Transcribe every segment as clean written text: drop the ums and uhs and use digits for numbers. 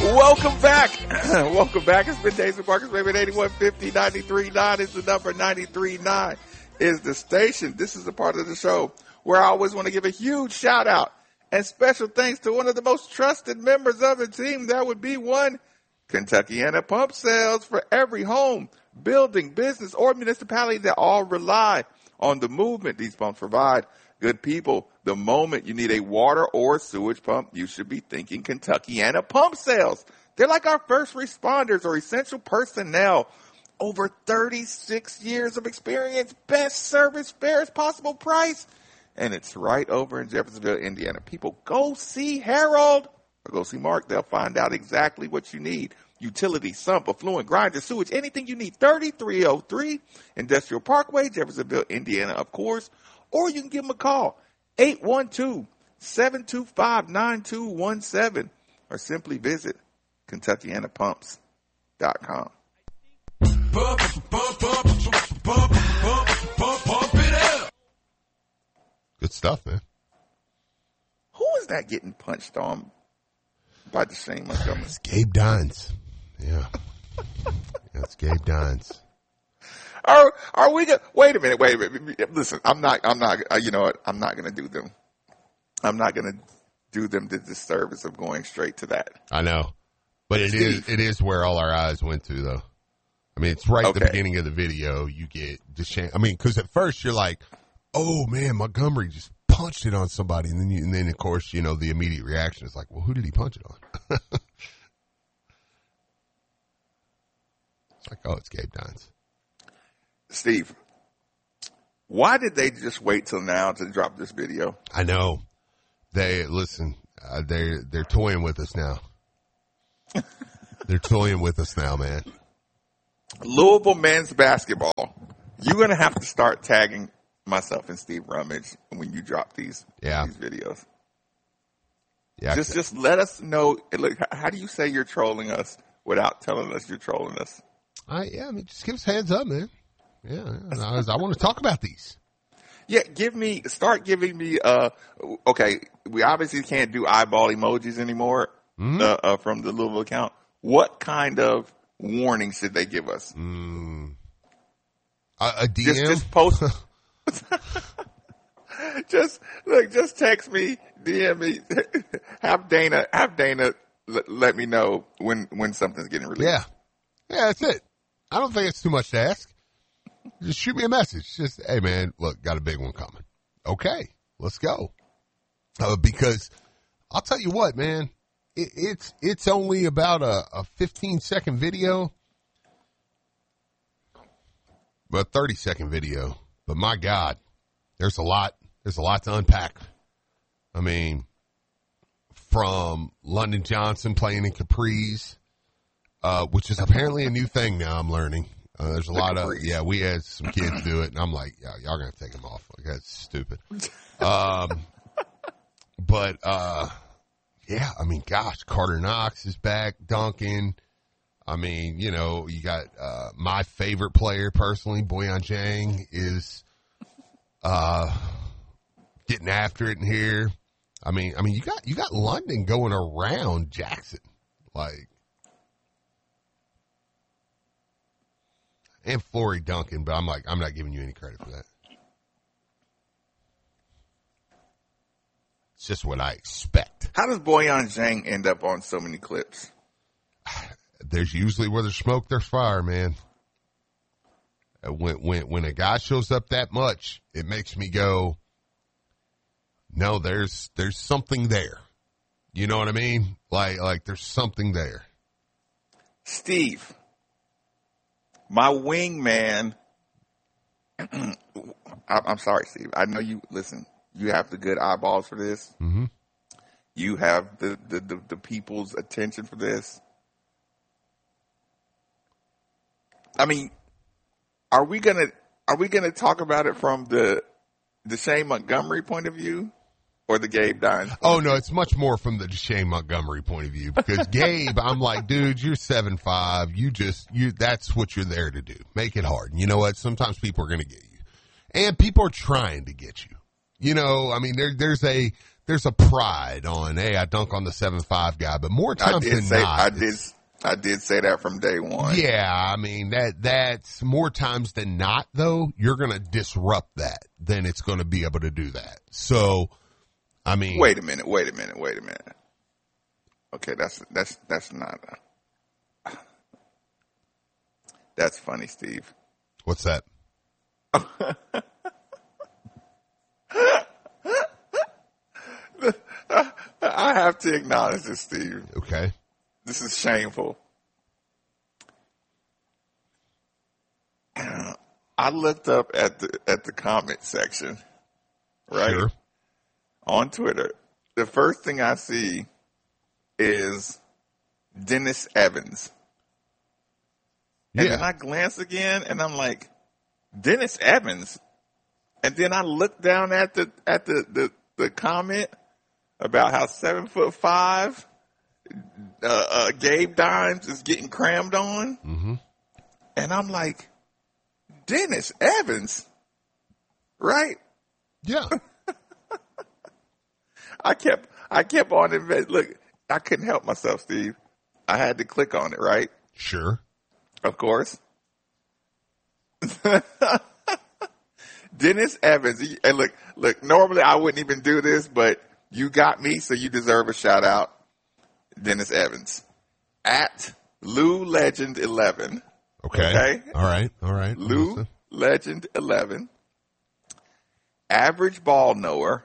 Welcome back. Welcome back. It's been Days of Marcus, baby. 8150 93.9 is the number. 93.9 is the station. This is the part of the show where I always want to give a huge shout out and special thanks to one of the most trusted members of the team. That would be one Kentuckiana Pump Sales. For every home, building, business, or municipality that all rely on the movement these pumps provide. Good people, the moment you need a water or sewage pump, you should be thinking Kentuckiana Pump Sales. They're like our first responders or essential personnel. Over 36 years of experience, best service, fairest possible price. And it's right over in Jeffersonville, Indiana. People, go see Harold or go see Mark. They'll find out exactly what you need. Utility, sump, affluent, grinder, sewage, anything you need. 3303 Industrial Parkway, Jeffersonville, Indiana, of course. Or you can give them a call, 812-725-9217, or simply visit KentuckianaPumps.com. Good stuff, man. Who is that getting punched on by Deshane Montgomery? It's Gabe Dines. Yeah. It's Gabe Dines. Are we wait a minute. Listen, I'm not, you know what? I'm not going to do them. I'm not going to do them the disservice of going straight to that. I know. But it is where all our eyes went to, though. I mean, it's right at the beginning of the video. You get Deshane. I mean, because at first you're like, oh, man, Montgomery just punched it on somebody. And then, of course, you know, the immediate reaction is like, well, who did he punch it on? It's like, oh, it's Gabe Dines. Steve, why did they just wait till now to drop this video? I know. They're toying with us now. They're toying with us now, man. Louisville men's basketball. You're going to have to start tagging myself and Steve Rummage when you drop these videos. Yeah. Just let us know. Look, how do you say you're trolling us without telling us you're trolling us? I mean, just give us a heads up, man. Yeah, I want to talk about these. Yeah, start giving me, okay, we obviously can't do eyeball emojis anymore from the Louisville account. What kind of warning should they give us? A DM? Just post. just text me, DM me, have Dana let me know when something's getting released. Yeah, that's it. I don't think it's too much to ask. Just shoot me a message. Just, hey, man, look, got a big one coming. Okay, let's go. Because I'll tell you what, man, it's only about a 15-second video, but a 30-second video. But my God, there's a lot to unpack. I mean, from London Johnson playing in capris, which is apparently a new thing now, I'm learning. There's a lot of, we had some kids do it, and I'm like, yeah, y'all gonna take them off. Like, that's stupid. I mean, gosh, Carter Knox is back, Duncan. I mean, you know, you got, my favorite player personally, Boyan Jang is, getting after it in here. I mean, you got London going around Jackson, like, and Flory Duncan, but I'm like, I'm not giving you any credit for that. It's just what I expect. How does Boyan Zhang end up on so many clips? There's usually where there's smoke, there's fire, man. When a guy shows up that much, it makes me go, no, there's something there. You know what I mean? Like there's something there. Steve, my wingman. I'm sorry, Steve. I know you listen. You have the good eyeballs for this. Mm-hmm. You have the people's attention for this. I mean, are we gonna talk about it from the Deshane Montgomery point of view or the Gabe Dines? Oh no, it's much more from the Deshane Montgomery point of view, because Gabe, I'm like, dude, you're 7'5". That's what you're there to do. Make it hard. And you know what? Sometimes people are going to get you, and people are trying to get you. You know, I mean, there's a there's a pride on, hey, I dunk on the 7'5" guy, but more times than not. I did say that from day one. Yeah, I mean, that's more times than not, though, you're going to disrupt that, then it's going to be able to do that. So, I mean. Wait a minute. Okay, that's not. That's funny, Steve. What's that? I have to acknowledge this, Steve. Okay. This is shameful. I looked up at the comment section, right? Sure. On Twitter. The first thing I see is Dennis Evans. And then I glance again and I'm like, Dennis Evans. And then I look down at the comment about how 7'5" Gabe Dimes is getting crammed on. Mm-hmm. And I'm like, Dennis Evans, right? Yeah. I kept on it. Look, I couldn't help myself, Steve. I had to click on it, right? Sure. Of course. Dennis Evans. And look, normally I wouldn't even do this, but you got me, so you deserve a shout out. Dennis Evans. At Lou Legend 11. Okay. All right. Lou Legend 11. Average ball knower.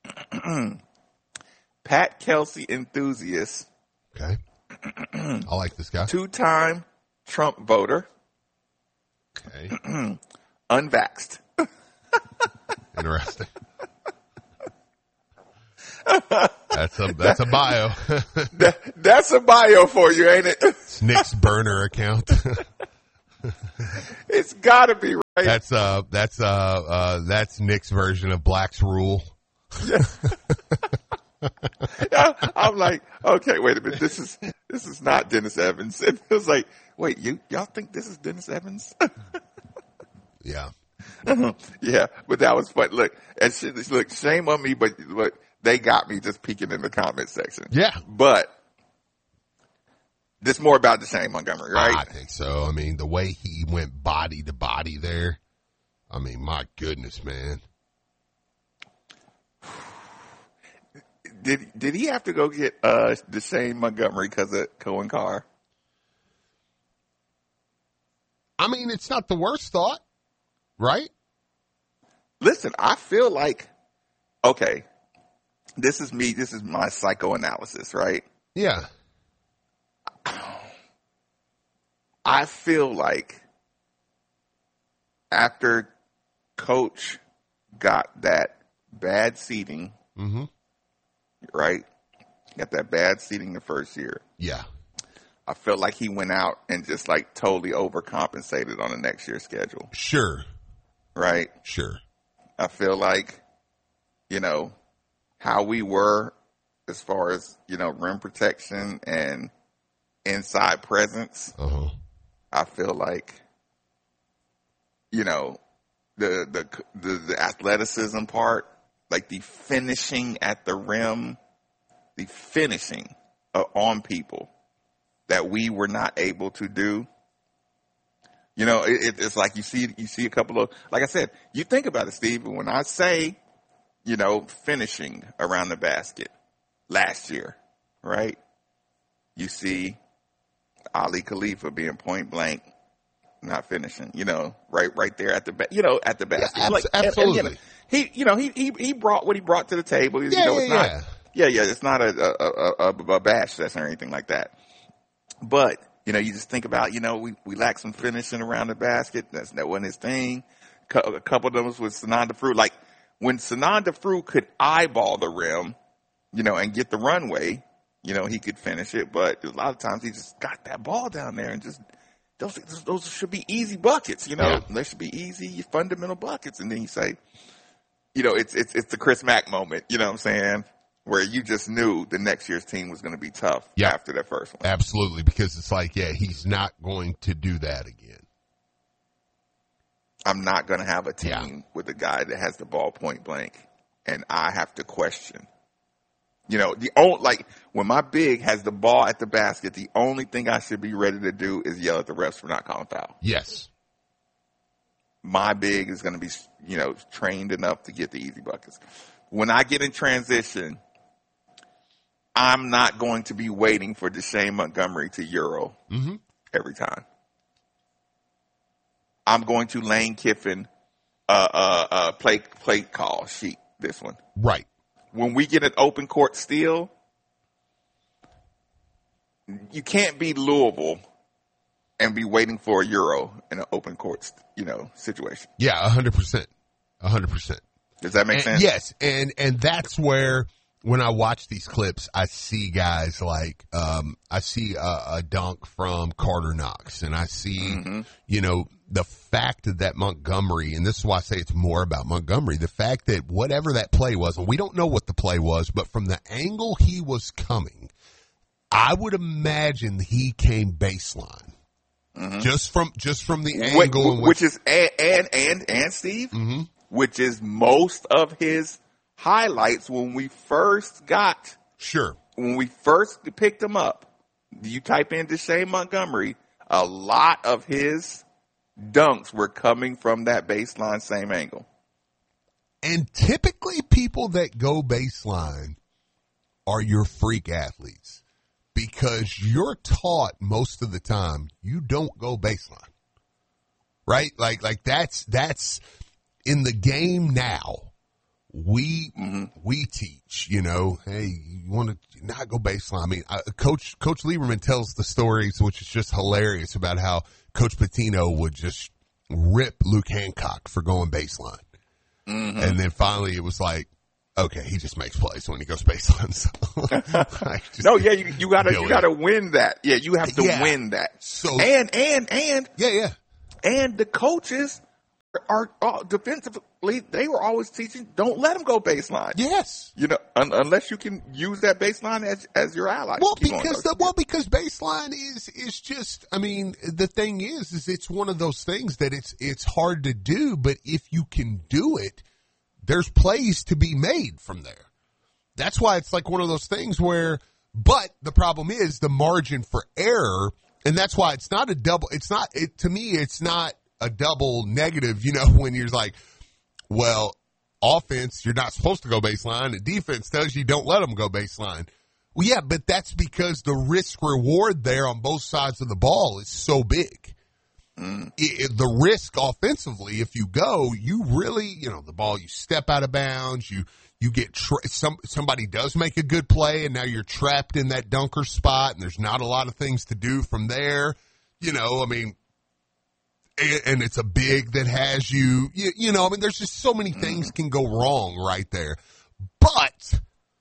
Pat Kelsey enthusiast. Okay. I like this guy. 2-time Trump voter. Okay. Unvaxxed. Interesting. That's a bio. That's a bio for you, ain't it? It's Nick's burner account. It's gotta be, right? That's Nick's version of Black's Rule. I'm like, okay, wait a minute. This is not Dennis Evans. It was like, wait, y'all think this is Dennis Evans? Yeah. Yeah, but that was fun. Look, shame on me, but they got me just peeking in the comment section. Yeah. But this more about Deshaun Montgomery, right? I think so. I mean, the way he went body to body there. I mean, my goodness, man. Did he have to go get Deshaun Montgomery because of Cohen Carr? I mean, it's not the worst thought, right? Listen, I feel like, okay, this is me. This is my psychoanalysis, right? Yeah. I feel like after Coach got that bad seating, mm-hmm. right? Got that bad seating the first year. Yeah. I felt like he went out and just like totally overcompensated on the next year's schedule. Sure. Right? Sure. I feel like, how we were as far as, rim protection and inside presence. Uh-huh. I feel like, the athleticism part, like the finishing at the rim, the finishing on people that we were not able to do. It's like you see a couple of, like I said, you think about it, Steve, when I say, finishing around the basket last year, right? You see Ali Khalifa being point blank, not finishing, right there at the, at the basket. Yeah, absolutely. And, he brought what he brought to the table. It's not a bash session or anything like that. But, you just think about, we lack some finishing around the basket. That wasn't his thing. A couple of them was with Sanan Defru. Like, when Sanan Defru could eyeball the rim, and get the runway, he could finish it. But a lot of times he just got that ball down there and just, those should be easy buckets, They should be easy, fundamental buckets. And then you say, it's the Chris Mack moment, you know what I'm saying? Where you just knew the next year's team was going to be tough after that first one. Absolutely, because it's like, he's not going to do that again. I'm not going to have a team with a guy that has the ball point blank, and I have to question You know, when my big has the ball at the basket, the only thing I should be ready to do is yell at the refs for not calling foul. Yes. My big is going to be, you know, trained enough to get the easy buckets. When I get in transition, I'm not going to be waiting for Deshane Montgomery to Euro every time. I'm going to Lane Kiffin play call sheet this one. Right. When we get an open court steal, you can't be Louisville and be waiting for a Euro in an open court, you know, situation. Yeah, 100%. 100%. Does that make sense? Yes, and that's where when I watch these clips, I see guys like I see a dunk from Carter Knox, and I see you know, the fact that Montgomery, and this is why I say it's more about Montgomery, the fact that whatever that play was, and we don't know what the play was, but from the angle he was coming, I would imagine he came baseline. Just from the angle, which is and Steve, which is most of his highlights when we first picked him up. You type in Deshane Montgomery, a lot of his dunks were coming from that baseline same angle. And typically people that go baseline are your freak athletes, because you're taught most of the time you don't go baseline, right? Like that's in the game now. We teach, you know, hey, you want to not go baseline. I mean, Coach Lieberman tells the stories, which is just hilarious, about how Coach Pitino would just rip Luke Hancock for going baseline. And then finally it was like, okay, he just makes plays when he goes baseline. So, no, yeah, you gotta win that. Yeah, you have to win that. So and the coaches are defensively, they were always teaching, don't let them go baseline. Yes. You know, unless you can use that baseline as your ally. Well, because baseline is just, I mean, the thing is it's one of those things that it's hard to do, but if you can do it, there's plays to be made from there. That's why it's like one of those things where, but the problem is the margin for error, and that's why it's not a double, to me, it's not a double negative, you know, when you're like, well, offense, you're not supposed to go baseline, and defense tells you don't let them go baseline. Well, yeah, but that's because the risk reward there on both sides of the ball is so big. The risk offensively, if you go, you really, you know, the ball, you step out of bounds, you get, somebody does make a good play, and now you're trapped in that dunker spot, and there's not a lot of things to do from there. You know, I mean, and it's a big that has you know, I mean, there's just so many things can go wrong right there. But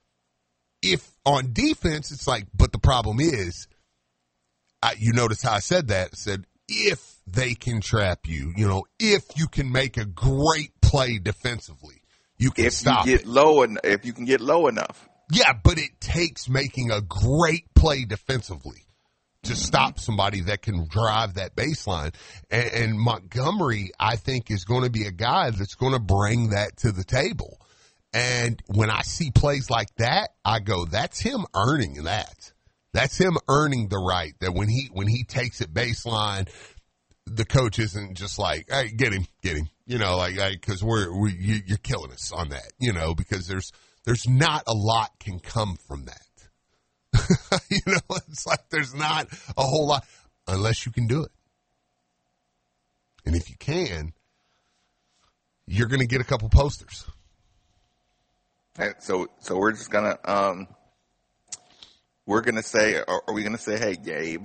if on defense, it's like, but the problem is, you notice how I said that? I said, if they can trap you, you know, if you can make a great play defensively, you can stop it. If you can get low enough. Yeah, but it takes making a great play defensively to stop somebody that can drive that baseline. And Montgomery, I think, is going to be a guy that's going to bring that to the table. And when I see plays like that, I go, that's him earning that. That's him earning the right that when he takes it baseline, the coach isn't just like, hey, get him, you know, like, cause you're killing us on that, you know, because there's not a lot can come from that. You know, it's like there's not a whole lot unless you can do it. And if you can, you're going to get a couple posters. And so we're just going to, we're going to say, are we going to say, hey, Gabe?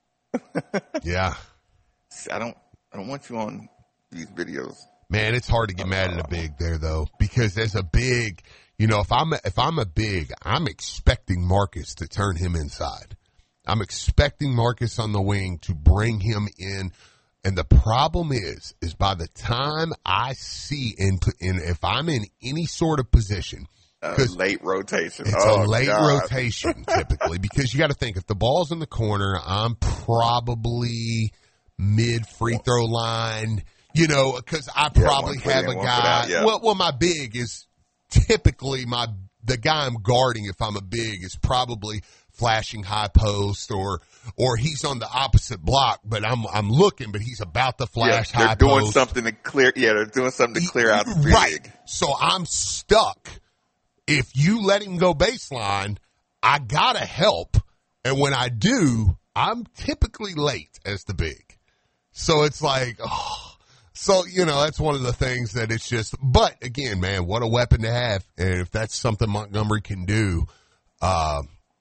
Yeah. I don't want you on these videos. Man, it's hard to get mad at a big there though, because as a big, you know, if I'm a big, I'm expecting Marcus to turn him inside. I'm expecting Marcus on the wing to bring him in. And the problem is by the time I see if I'm in any sort of position, late rotation. It's a late rotation typically, because you got to think, if the ball's in the corner, I'm probably mid free throw line, you know, because I probably have a guy. Well, my big is typically my the guy I'm guarding if I'm a big is probably flashing high post or he's on the opposite block, but I'm looking, but he's about to flash high post. They're doing something to clear. Yeah, they're doing something to clear out the big. Right. So I'm stuck. If you let him go baseline, I gotta help, and when I do, I'm typically late as the big. So it's like, so, that's one of the things that it's just, but again, man, what a weapon to have. And if that's something Montgomery can do, wow.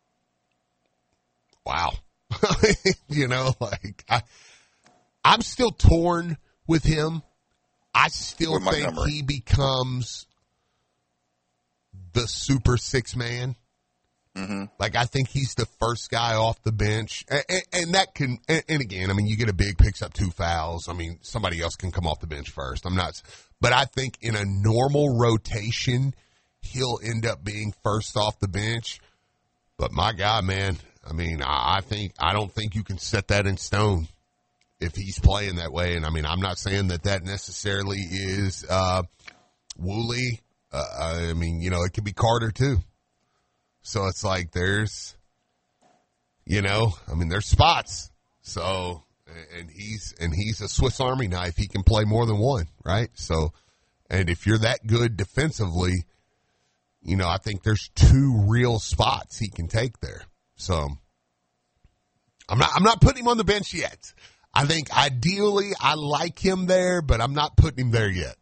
I'm still torn with him. I still think he becomes the super six man. Mm-hmm. I think he's the first guy off the bench. And that can, and again, you get a big, picks up 2 fouls. Somebody else can come off the bench first. But I think in a normal rotation, he'll end up being first off the bench. But my God, man, I don't think you can set that in stone if he's playing that way. And I'm not saying that necessarily is, Woolley. It could be Carter too. So it's like there's spots. So, and he's a Swiss Army knife. He can play more than one, right? So, and if you're that good defensively, I think there's 2 real spots he can take there. So I'm not putting him on the bench yet. I think ideally I like him there, but I'm not putting him there yet.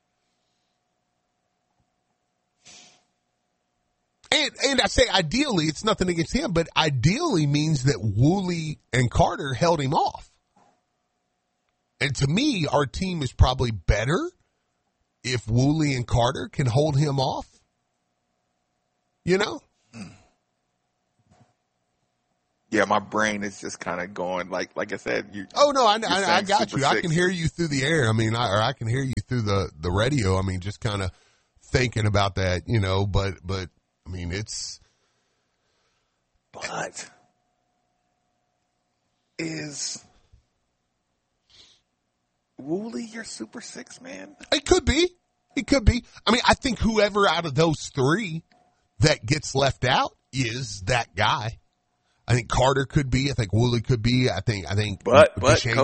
And I say ideally, it's nothing against him, but ideally means that Woolley and Carter held him off. And to me, our team is probably better if Woolley and Carter can hold him off. Yeah, my brain is just kind of going like I said. I got you. I can hear you through the air. I can hear you through the radio. Just kind of thinking about that, but. But is Woolley your super six man? It could be. I think whoever out of those 3 that gets left out is that guy. I think Carter could be. I think Woolley could be. I think. But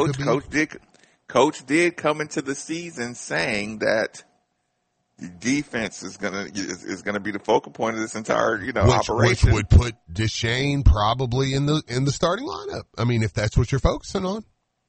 Coach did come into the season saying that the defense is gonna be the focal point of this entire operation, which would put Deshane probably in the starting lineup. If that's what you're focusing on.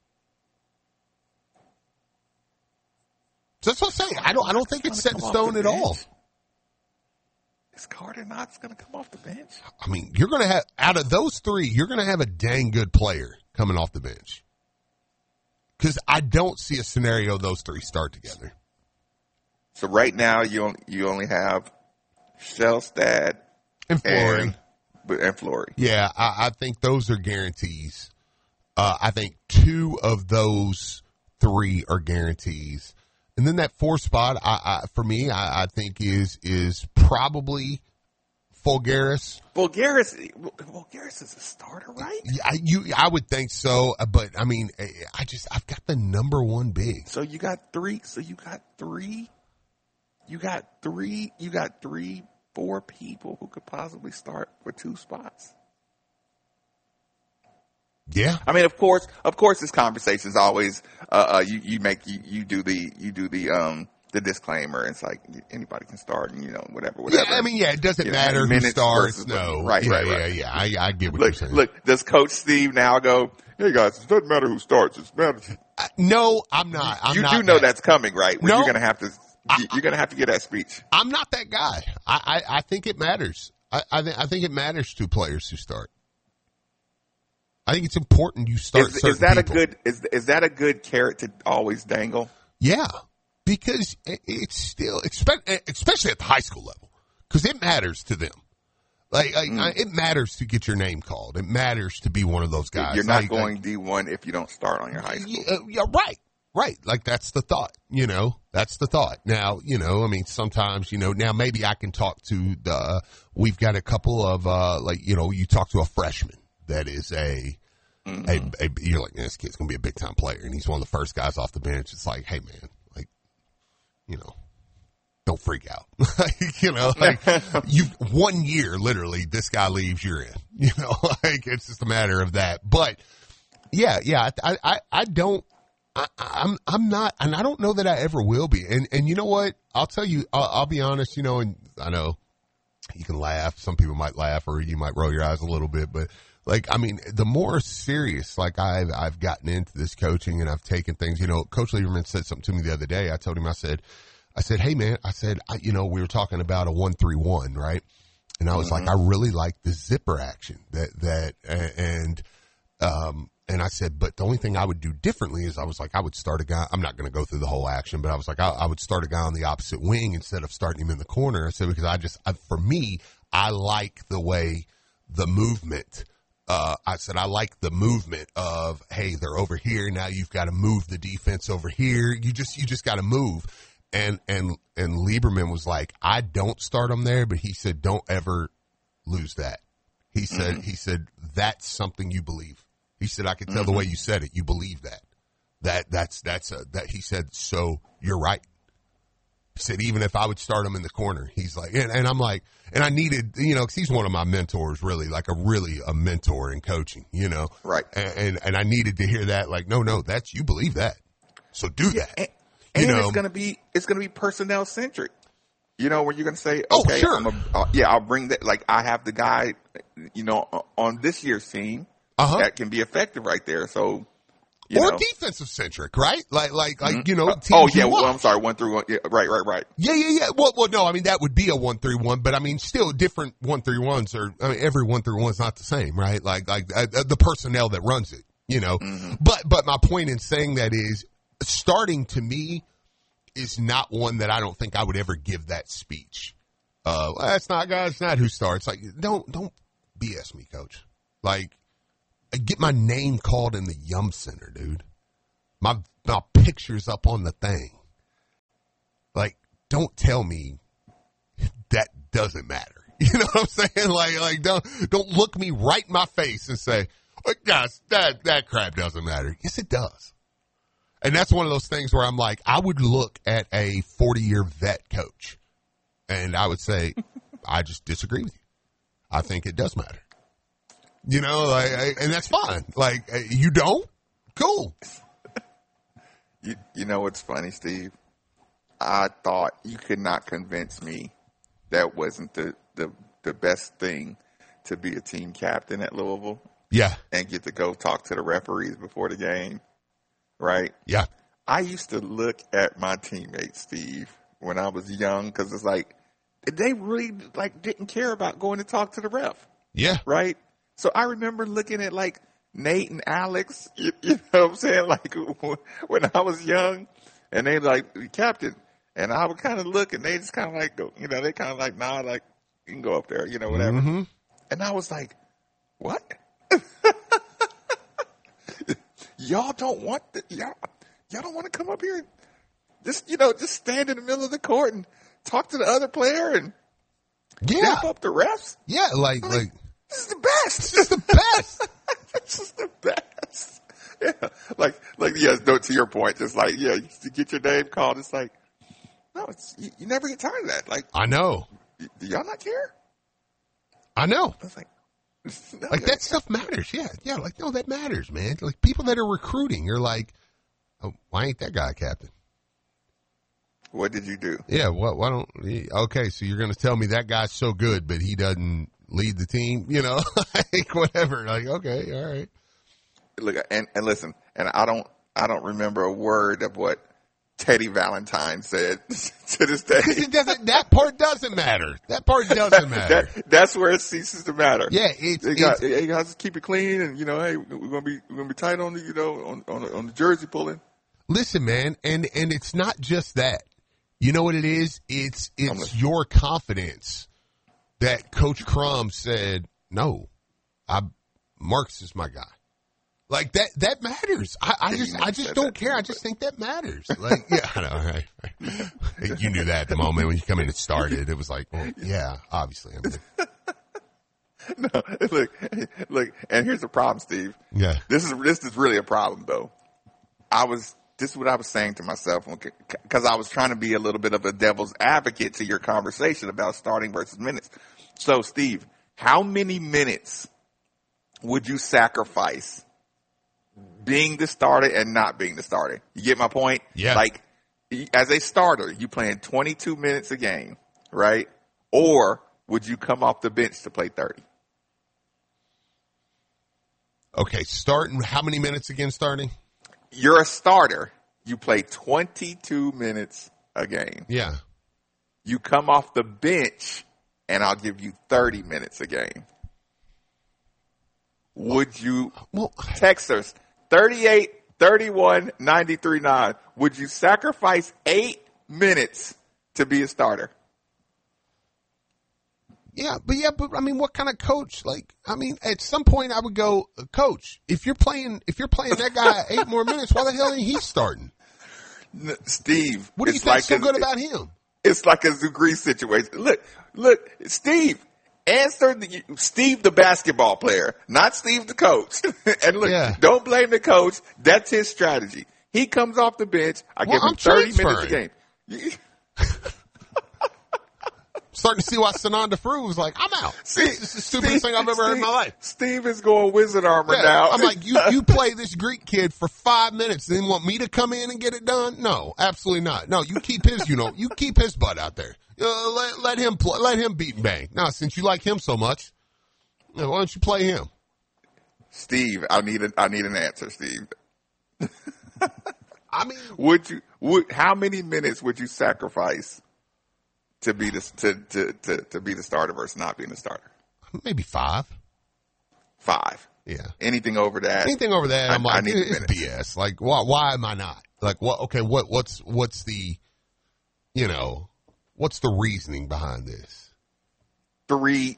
So that's what I'm saying. I don't think it's set in stone at all. Is Carter Knox going to come off the bench? You're going to have out of those 3, you're going to have a dang good player coming off the bench. Because I don't see a scenario those 3 start together. So right now you only have Shelstad and Flory. And Flory. Yeah, I think those are guarantees. I think 2 of those 3 are guarantees. And then that 4th spot, for me, I think is probably Fulgaris. Fulgaris is a starter, right? I would think so, but I've got the number 1 big. So you got 3. You got 4 people who could possibly start for 2 spots. Yeah. Of course, this conversation is always, you do the disclaimer. It's like anybody can start and, whatever. Yeah, it doesn't matter who starts. No. Right. Yeah. I get what you're saying. Look, does Coach Steve now go, hey guys, it doesn't matter who starts. It matters. No, I'm not. You do know that's coming, right? No. You're going to have to. You're going to have to get that speech. I'm not that guy. I think it matters. I think it matters to players who start. I think it's important you start certain people. Is that a good carrot to always dangle? Yeah, because it's still, especially at the high school level, because it matters to them. It matters to get your name called. It matters to be one of those guys. You're not going D1 if you don't start on your high school. Yeah, right. That's the thought. That's the thought. Now, sometimes, now maybe I can talk to we've got a couple of, you talk to a freshman that is you're like, this kid's going to be a big time player. And he's one of the first guys off the bench. It's like, hey man, don't freak out. You know, like you 1 year, literally, this guy leaves, you're in, you know, like it's just a matter of that. But yeah, I don't, I'm not, and I don't know that I ever will be. And you know what? I'll tell you, I'll be honest, you know, and I know you can laugh. Some people might laugh or you might roll your eyes a little bit, but like, I mean, the more serious, like I've gotten into this coaching and I've taken things, you know, Coach Lieberman said something to me the other day. I told him, I said, hey man, you know, we were talking about a 1-3-1, right? And I was like, I really like the zipper action and I said, but the only thing I would do differently is I was like, I would start a guy. I'm not going to go through the whole action, but I was like, I would start a guy on the opposite wing instead of starting him in the corner. I said, because for me, I like the way the movement, I said, I like the movement of, hey, they're over here. Now you've got to move the defense over here. You just got to move. And Lieberman was like, I don't start them there, but he said, don't ever lose that. He said, that's something you believe. He said, I could tell the way you said it. You believe that. He said, so you're right. He said, even if I would start him in the corner, he's like, and I'm like, and I needed, you know, 'cause he's one of my mentors, really, like a mentor in coaching, you know? Right. And I needed to hear that, like, no, you believe that. So do that. And you know? it's going to be personnel centric. You know, when you're going to say, oh, okay, sure. I'll bring that. Like I have the guy, you know, on this year's team that can be effective right there. So, or defensive centric, right? Like, you know. Well, I'm sorry, 1-3-1. Yeah, right. Yeah. Well, no, I mean, that would be a 1-3-1, but I mean, still different 1-3-1s every 1-3-1 is not the same, right? Like the personnel that runs it, you know. But my point in saying that is starting to me is not one that I don't think I would ever give that speech. That's not who starts. Like, don't BS me, coach. Like, I get my name called in the Yum Center, dude. My picture's up on the thing. Like, don't tell me that doesn't matter. You know what I'm saying? Like don't look me right in my face and say, oh, guys, that crap doesn't matter. Yes, it does. And that's one of those things where I'm like, I would look at a 40-year vet coach and I would say, I just disagree with you. I think it does matter. You know, and that's fine. Like, you don't? Cool. You know what's funny, Steve? I thought you could not convince me that wasn't the best thing to be a team captain at Louisville. Yeah. And get to go talk to the referees before the game. Right? Yeah. I used to look at my teammates, Steve, when I was young, because it's like, they really didn't care about going to talk to the ref. Yeah. Right? So I remember looking at like Nate and Alex, you know what I'm saying? Like when I was young and they like, captain, and I would kind of look and they just kind of like go, you know, they kind of like, nah, like you can go up there, you know, whatever. And I was like, what? Y'all don't want y'all don't want to come up here and just stand in the middle of the court and talk to the other player and step up the refs? Yeah, like this is the best. This is the best. This is the best. Yeah, to your point, just like, to get your name called, it's like, no, you never get tired of that. Like, I know. Do y'all not care? I know. I was like, no, like that stuff matters. Yeah. Like, no, that matters, man. Like people that are recruiting, you're like, oh, why ain't that guy captain? What did you do? Yeah. Why don't? Okay, so you're going to tell me that guy's so good, but he doesn't lead the team, you know, like whatever. Like, okay, all right. Look, and listen, and I don't remember a word of what Teddy Valentine said to this day. That part doesn't matter. That part doesn't matter. That's where it ceases to matter. Yeah, hey guys, keep it clean, and hey, we're gonna be tight on the on the jersey pulling. Listen, man, and it's not just that. You know what it is? It's your confidence that Coach Crum said, no, Marcus is my guy. Like that matters. I just don't care. I just think that matters. Like, yeah, I know, right. You knew that at the moment when you come in and started. It was like, well, yeah, obviously. No, look, and here's the problem, Steve. Yeah. This is really a problem though. I was this is what I was saying to myself, because I was trying to be a little bit of a devil's advocate to your conversation about starting versus minutes. So, Steve, how many minutes would you sacrifice being the starter and not being the starter? You get my point? Yeah. Like, as a starter, you playing 22 minutes a game, right? Or would you come off the bench to play 30? Okay, starting, how many minutes again starting? You're a starter. You play 22 minutes a game. Yeah. You come off the bench, and I'll give you 30 minutes a game. Would you text us 38 31 93 9? Would you sacrifice 8 minutes to be a starter? Yeah, but I mean, what kind of coach? Like, I mean, at some point I would go, coach, if you're playing that guy 8 more minutes, why the hell ain't he starting? Steve, what do you think so good about him? It's like a Zugri situation. Look, Steve, Steve the basketball player, not Steve the coach. And look, Don't blame the coach. That's his strategy. He comes off the bench. I give him 30 minutes a game. Starting to see why Sananda Fru was like, I'm out. This is the stupidest thing I've ever heard in my life. Steve is going wizard armor now. I'm like, you play this Greek kid for 5 minutes, then want me to come in and get it done? No, absolutely not. No, you keep his butt out there. Let him play, let him beat and bang. Now, since you like him so much, why don't you play him? Steve, I need an answer, Steve. I mean, how many minutes would you sacrifice to be the starter versus not being the starter? Maybe 5. 5. Yeah. Anything over that? I'm like, it's BS. Like, why am I not? Like, what? Okay, what's the, what's the reasoning behind this? 3.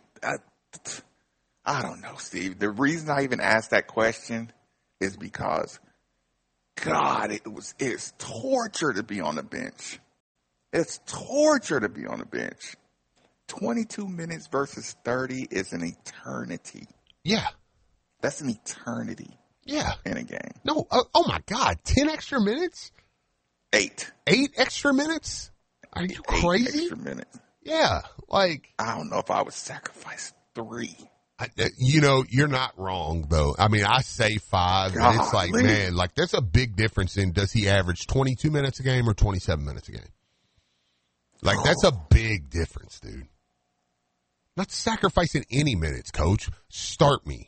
I don't know, Steve. The reason I even asked that question is because, God, it's torture to be on the bench. It's torture to be on the bench. 22 minutes versus 30 is an eternity. Yeah. That's an eternity. Yeah. In a game. No. Oh my God. 10 extra minutes? 8. 8 extra minutes? Are you crazy? 8 extra minutes. Yeah. Like, I don't know if I would sacrifice 3. You're not wrong though. I mean, I say 5 and it's like, man, like there's a big difference in, does he average 22 minutes a game or 27 minutes a game? Like, that's a big difference, dude. Not sacrificing any minutes, coach. Start me.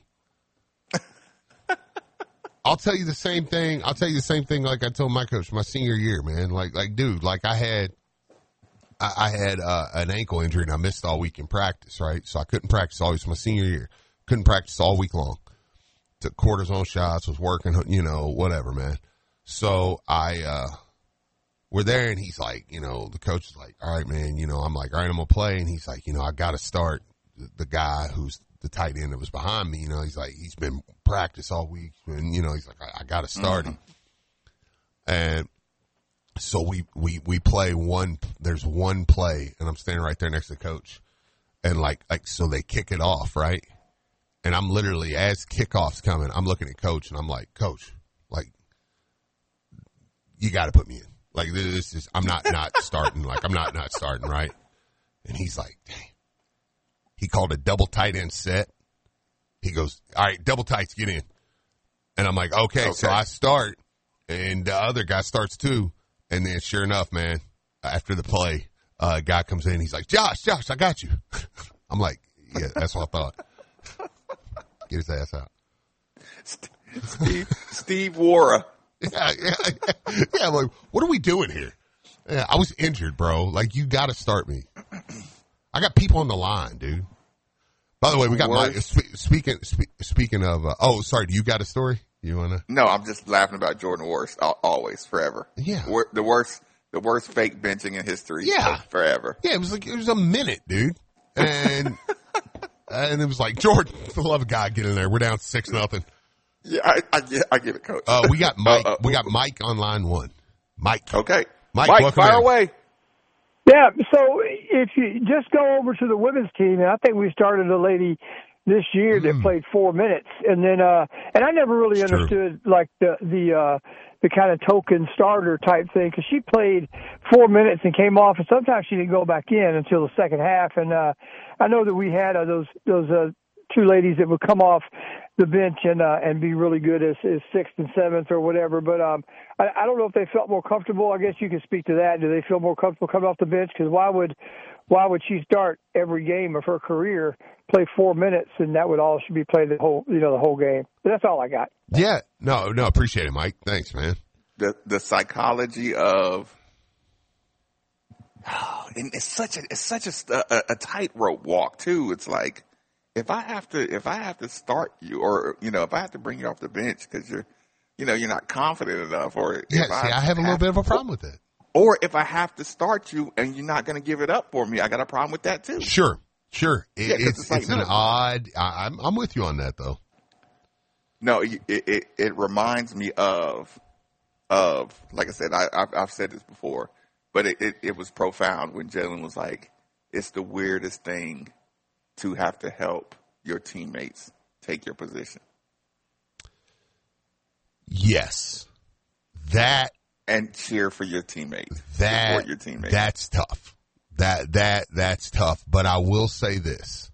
I'll tell you the same thing like I told my coach my senior year, man. Like, dude, like I had an ankle injury and I missed all week in practice, right? So I couldn't practice all week. My senior year. Couldn't practice all week long. Took cortisone shots, was working, whatever, man. So we're there and he's like, the coach is like, all right, man, I'm like, all right, I'm going to play. And he's like, I got to start the guy who's the tight end that was behind me. He's like, he's been practice all week and, he's like, I got to start him. And so we play there's one play and I'm standing right there next to the coach and like, so they kick it off. Right. And I'm literally, as kickoff's coming, I'm looking at coach and I'm like, coach, like, you got to put me in. Like, this is, I'm not starting. Like, I'm not starting, right? And he's like, dang. He called a double tight end set. He goes, all right, double tights, get in. And I'm like, okay. So I start, and the other guy starts too. And then sure enough, man, after the play, a guy comes in. He's like, Josh, I got you. I'm like, yeah, that's what I thought. Get his ass out. Steve Wara. Yeah. I'm like, what are we doing here? Yeah, I was injured, bro. Like, you got to start me. I got people on the line, dude. By the way, we got Mike. Speaking of, sorry, do you got a story? You wanna? No, I'm just laughing about Jordan Worst always, forever. Yeah, the worst fake benching in history. Yeah, forever. Yeah, it was a minute, dude, and and it was like, Jordan, for the love of God, get in there. We're down 6-0. Yeah, I get it, coach. We got Mike. We got Mike on line 1. Mike. Okay. Mike, fire away. Yeah, so if you just go over to the women's team, and I think we started a lady this year that played 4 minutes, and then and I never really understood like the the kind of token starter type thing, because she played 4 minutes and came off, and sometimes she didn't go back in until the second half. And I know that we had those two ladies that would come off the bench and be really good as sixth and seventh or whatever. But I don't know if they felt more comfortable. I guess you can speak to that. Do they feel more comfortable coming off the bench? Because why would she start every game of her career, play 4 minutes, and that would all should be played the whole game? But that's all I got. Yeah, no, appreciate it, Mike. Thanks, man. The psychology of, and it's such a tightrope walk too. It's like, if I have to start you, or if I have to bring you off the bench because you're not confident enough, or I have a little bit of a problem with it. Or if I have to start you and you're not going to give it up for me, I got a problem with that too. Sure. It's an odd. I'm with you on that though. No, it reminds me of like I said, I've said this before, but it was profound when Jalen was like, "It's the weirdest thing to have to help your teammates take your position." Yes, that and cheer for your teammates. Support your teammates. That's tough. That's tough. But I will say this.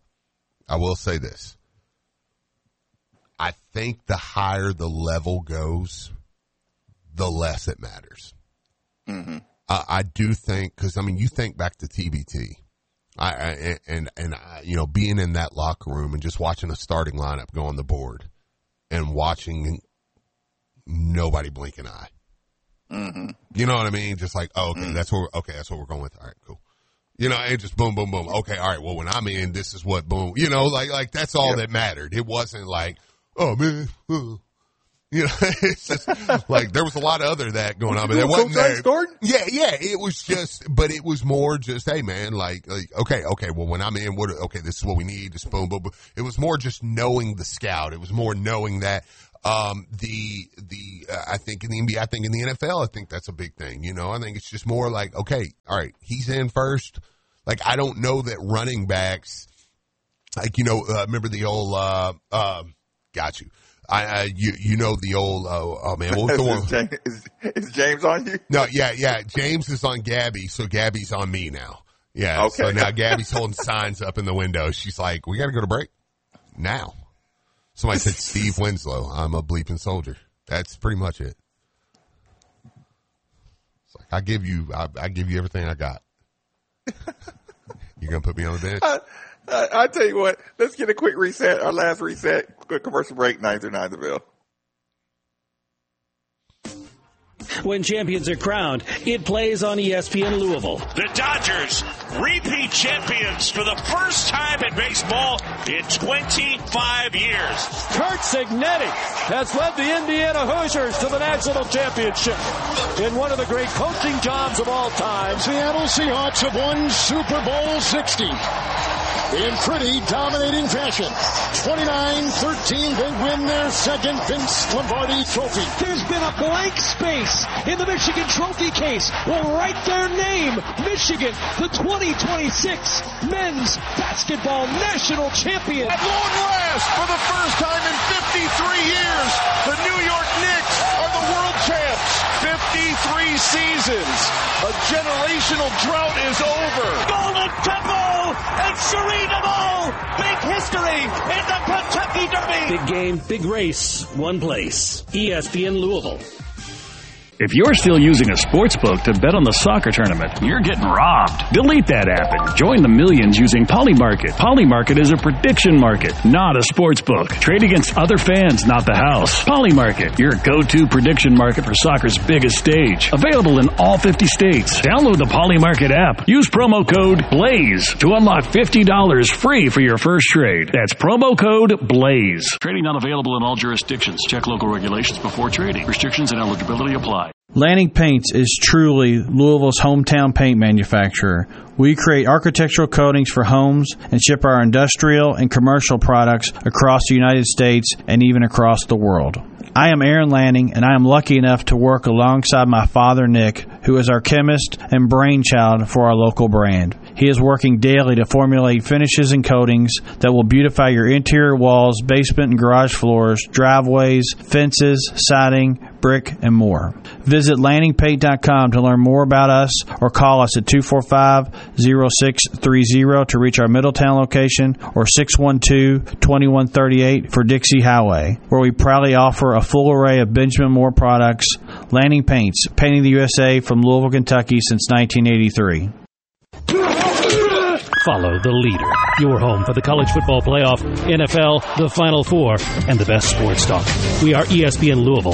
I think the higher the level goes, the less it matters. Mm-hmm. I do think, because you think back to TBT. I being in that locker room and just watching a starting lineup go on the board and watching nobody blink an eye. Mm-hmm. You know what I mean? Just like, that's what we're going with. All right, cool. And just boom, boom, boom. Okay, all right. Well, when I'm in, this is what boom. Like that's all that mattered. It wasn't like, oh man, it's just like there was a lot of other that going on, but there wasn't there. Yeah. It was just, but it was more just, hey man, like okay. Well, when I'm in, this is what we need. Just boom, boom, boom. It was more just knowing the scout. It was more knowing that. I think in the NBA, I think in the NFL, I think that's a big thing. I think it's just more like, okay, all right, he's in first. Like, I don't know that running backs, like, remember the old, got you. The old, oh man, what was the one? Is James on you? No, yeah. James is on Gabby, so Gabby's on me now. Yeah. Okay. So now Gabby's holding signs up in the window. She's like, we got to go to break now. Somebody said Steve Winslow. I'm a bleeping soldier. That's pretty much it. It's like I give you everything I got. You gonna put me on the bench? I tell you what. Let's get a quick reset. Our last reset. Quick commercial break. 939 The Bill. When champions are crowned, it plays on ESPN Louisville. The Dodgers, repeat champions for the first time in baseball in 25 years. Curt Cignetti has led the Indiana Hoosiers to the national championship in one of the great coaching jobs of all time. Seattle Seahawks have won Super Bowl 60 in pretty dominating fashion. 29-13, they win their second Vince Lombardi trophy. There's been a blank space in the Michigan trophy case. Will write their name, Michigan, the 2026 men's basketball national champion. At long last, for the first time in 53 years, the New York Knicks are the world champs. 53 seasons. A generational drought is over. Golden Temple and Serena Ball. Big history in the Kentucky Derby. Big game, big race, one place. ESPN Louisville. If you're still using a sports book to bet on the soccer tournament, you're getting robbed. Delete that app and join the millions using Polymarket. Polymarket is a prediction market, not a sports book. Trade against other fans, not the house. Polymarket, your go-to prediction market for soccer's biggest stage. Available in all 50 states. Download the Polymarket app. Use promo code BLAZE to unlock $50 free for your first trade. That's promo code BLAZE. Trading not available in all jurisdictions. Check local regulations before trading. Restrictions and eligibility apply. Lanning Paints is truly Louisville's hometown paint manufacturer. We create architectural coatings for homes and ship our industrial and commercial products across the United States and even across the world. I am Aaron Lanning, and I am lucky enough to work alongside my father, Nick, who is our chemist and brainchild for our local brand. He is working daily to formulate finishes and coatings that will beautify your interior walls, basement and garage floors, driveways, fences, siding, brick, and more. Visit landingpaint.com to learn more about us or call us at 245-0630 to reach our Middletown location or 612-2138 for Dixie Highway, where we proudly offer a full array of Benjamin Moore products. Landing Paints, painting the USA from Louisville, Kentucky since 1983. Follow the leader. Your home for the college football playoff, NFL, the Final Four, and the best sports talk. We are ESPN Louisville.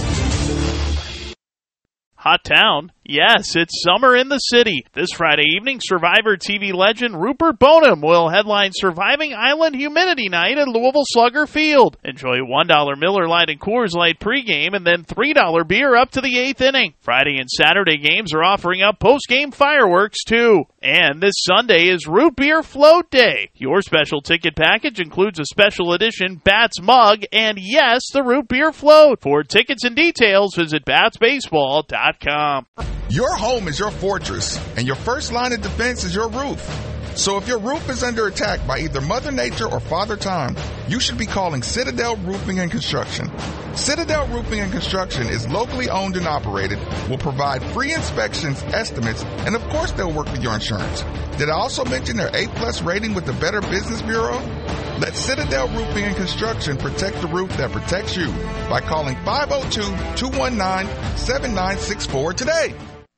Hot town? Yes, it's summer in the city. This Friday evening, Survivor TV legend Rupert Boneham will headline Surviving Island Humidity Night at Louisville Slugger Field. Enjoy $1 Miller Lite and Coors Light pregame and then $3 beer up to the 8th inning. Friday and Saturday games are offering up postgame fireworks too. And this Sunday is Root Beer Float Day. Your special ticket package includes a special edition Bats mug and, yes, the Root Beer Float. For tickets and details, visit batsbaseball.com. Your home is your fortress, and your first line of defense is your roof. So if your roof is under attack by either Mother Nature or Father Time, you should be calling Citadel Roofing and Construction. Citadel Roofing and Construction is locally owned and operated, will provide free inspections, estimates, and of course they'll work with your insurance. Did I also mention their A+ rating with the Better Business Bureau? Let Citadel Roofing and Construction protect the roof that protects you by calling 502-219-7964 today.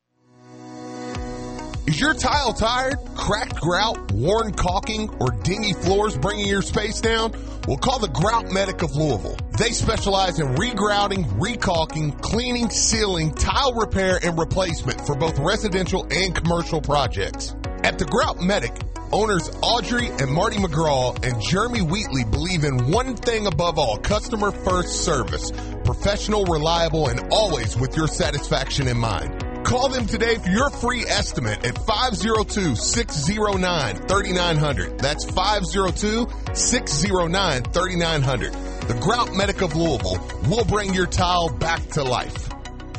Is your tile tired, cracked grout, worn caulking, or dingy floors bringing your space down? Well, call the Grout Medic of Louisville. They specialize in regrouting, recalking, cleaning, sealing, tile repair, and replacement for both residential and commercial projects. At the Grout Medic, owners Audrey and Marty McGraw and Jeremy Wheatley believe in one thing above all: customer first service. Professional, reliable, and always with your satisfaction in mind. Call them today for your free estimate at 502-609-3900. That's 502-609-3900. The Grout Medic of Louisville will bring your tile back to life.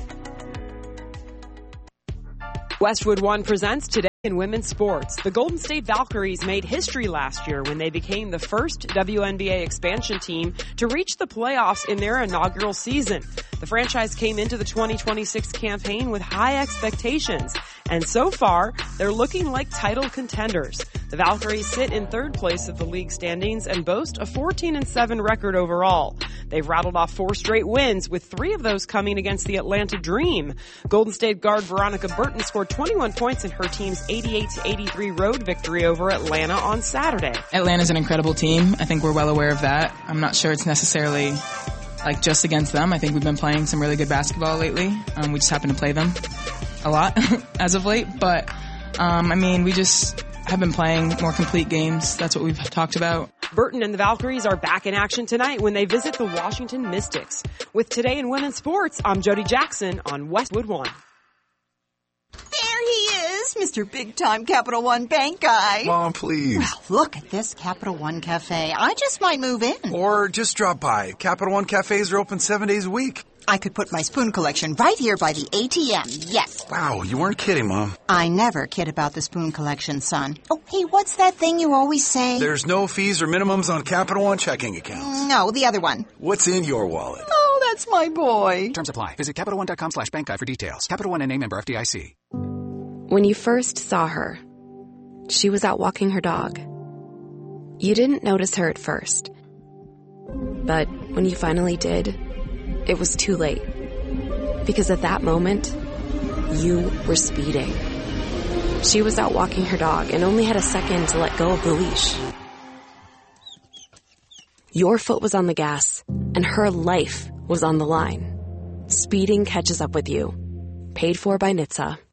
Westwood One presents Today in women's sports. The Golden State Valkyries made history last year when they became the first WNBA expansion team to reach the playoffs in their inaugural season. The franchise came into the 2026 campaign with high expectations, and so far, they're looking like title contenders. The Valkyries sit in third place of the league standings and boast a 14-7 record overall. They've rattled off 4 straight wins, with 3 of those coming against the Atlanta Dream. Golden State guard Veronica Burton scored 21 points in her team's 88-83 road victory over Atlanta on Saturday. Atlanta's an incredible team. I think we're well aware of that. I'm not sure it's necessarily just against them. I think we've been playing some really good basketball lately. We just happen to play them a lot as of late. But, we just have been playing more complete games. That's what we've talked about. Burton and the Valkyries are back in action tonight when they visit the Washington Mystics. With Today in Women's Sports, I'm Jody Jackson on Westwood One. There he is, Mr. Big-Time Capital One Bank guy. Mom, please. Well, look at this Capital One Cafe. I just might move in. Or just drop by. Capital One Cafes are open 7 days a week. I could put my spoon collection right here by the ATM, yes. Wow, you weren't kidding, Mom. I never kid about the spoon collection, son. Oh, hey, what's that thing you always say? There's no fees or minimums on Capital One checking accounts. No, the other one. What's in your wallet? Oh, that's my boy. Terms apply. Visit CapitalOne.com/bankguide for details. Capital One NA, member FDIC. When you first saw her, she was out walking her dog. You didn't notice her at first. But when you finally did, it was too late. Because at that moment, you were speeding. She was out walking her dog and only had a second to let go of the leash. Your foot was on the gas, and her life was on the line. Speeding catches up with you. Paid for by NHTSA.